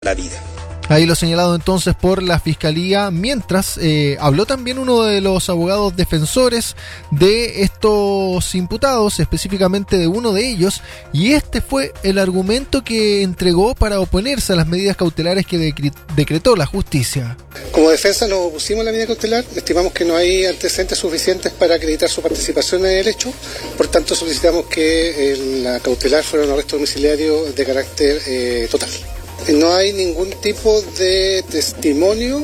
la vida. Ahí lo señalado entonces por la Fiscalía, mientras habló también uno de los abogados defensores de estos imputados, específicamente de uno de ellos, y este fue el argumento que entregó para oponerse a las medidas cautelares que decretó la justicia. Como defensa nos opusimos a la medida cautelar, estimamos que no hay antecedentes suficientes para acreditar su participación en el hecho, por tanto solicitamos que la cautelar fuera un arresto domiciliario de carácter total. No hay ningún tipo de testimonio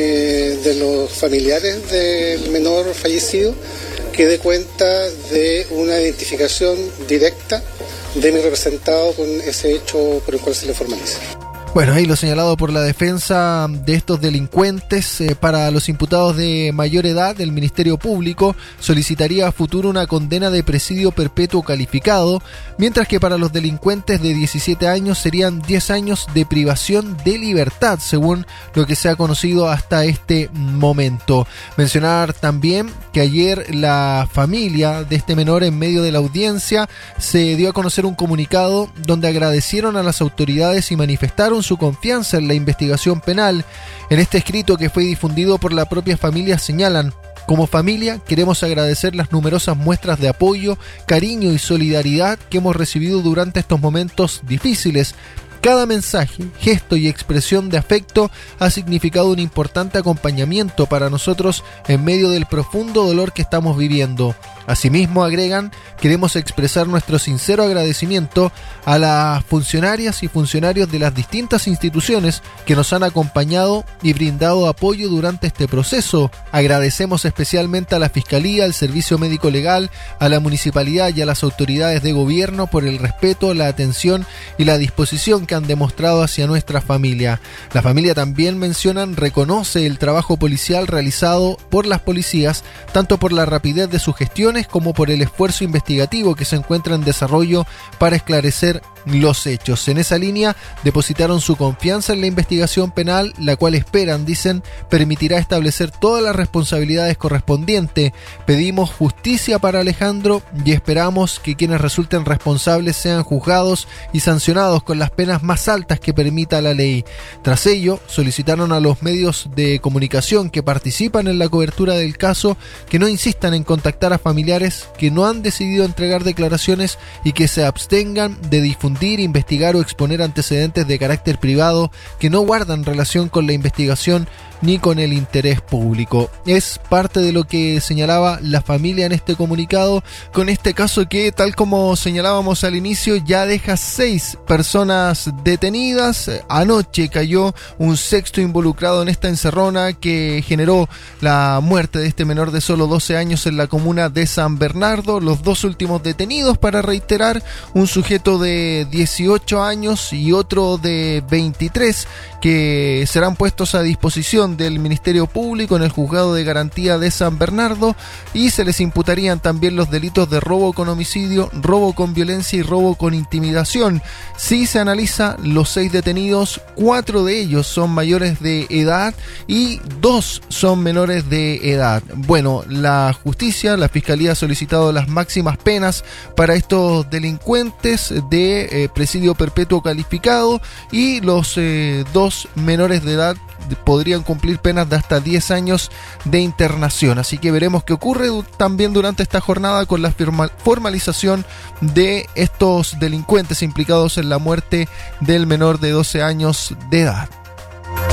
de los familiares del menor fallecido que dé cuenta de una identificación directa de mi representado con ese hecho por el cual se le formaliza. Bueno, ahí lo señalado por la defensa de estos delincuentes. Para los imputados de mayor edad, el Ministerio Público solicitaría a futuro una condena de presidio perpetuo calificado, mientras que para los delincuentes de 17 años serían 10 años de privación de libertad, según lo que se ha conocido hasta este momento. Mencionar también que ayer la familia de este menor, en medio de la audiencia, se dio a conocer un comunicado donde agradecieron a las autoridades y manifestaron su confianza en la investigación penal. En este escrito, que fue difundido por la propia familia, señalan: como familia queremos agradecer las numerosas muestras de apoyo, cariño y solidaridad que hemos recibido durante estos momentos difíciles. Cada mensaje, gesto y expresión de afecto ha significado un importante acompañamiento para nosotros en medio del profundo dolor que estamos viviendo. Asimismo, agregan, queremos expresar nuestro sincero agradecimiento a las funcionarias y funcionarios de las distintas instituciones que nos han acompañado y brindado apoyo durante este proceso. Agradecemos especialmente a la Fiscalía, al Servicio Médico Legal, a la Municipalidad y a las autoridades de gobierno por el respeto, la atención y la disposición que han demostrado hacia nuestra familia. La familia también, mencionan, reconoce el trabajo policial realizado por las policías, tanto por la rapidez de sus gestiones como por el esfuerzo investigativo que se encuentra en desarrollo para esclarecer los hechos. En esa línea depositaron su confianza en la investigación penal, la cual esperan, dicen, permitirá establecer todas las responsabilidades correspondientes. Pedimos justicia para Alejandro y esperamos que quienes resulten responsables sean juzgados y sancionados con las penas más altas que permita la ley. Tras ello, solicitaron a los medios de comunicación que participan en la cobertura del caso que no insistan en contactar a familiares que no han decidido entregar declaraciones y que se abstengan de difundir, investigar o exponer antecedentes de carácter privado que no guardan relación con la investigación ni con el interés público. Es parte de lo que señalaba la familia en este comunicado, con este caso que, tal como señalábamos al inicio, ya deja 6 personas detenidas. Anoche cayó un sexto involucrado en esta encerrona que generó la muerte de este menor de solo 12 años en la comuna de San Bernardo. Los dos últimos detenidos, para reiterar, un sujeto de 18 años y otro de 23, que serán puestos a disposición del Ministerio Público en el Juzgado de Garantía de San Bernardo, y se les imputarían también los delitos de robo con homicidio, robo con violencia y robo con intimidación. Si se analiza los 6 detenidos, 4 de ellos son mayores de edad y 2 son menores de edad. Bueno, la justicia, la Fiscalía ha solicitado las máximas penas para estos delincuentes de presidio perpetuo calificado, y los 2 menores de edad podrían cumplir penas de hasta 10 años de internación. Así que veremos qué ocurre también durante esta jornada con la formalización de estos delincuentes implicados en la muerte del menor de 12 años de edad.